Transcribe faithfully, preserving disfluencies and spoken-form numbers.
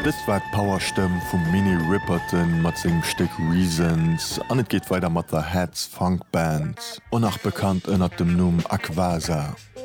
Das war Powerstimme vum Mini Ripperton mat segem Stück Reasons, an et geht weiter mat der Heads Funkband, onnach bekannt ënner dem Numm Aquasa.